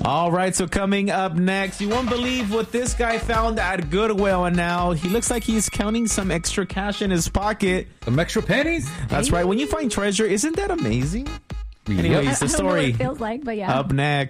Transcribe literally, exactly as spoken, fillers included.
All right, so coming up next, you won't believe what this guy found at Goodwill, and now he looks like he's counting some extra cash in his pocket. Some extra pennies? That's right. When you find treasure, isn't that amazing? Yep. Anyways, I, the I don't know what story it feels like, but yeah. up next.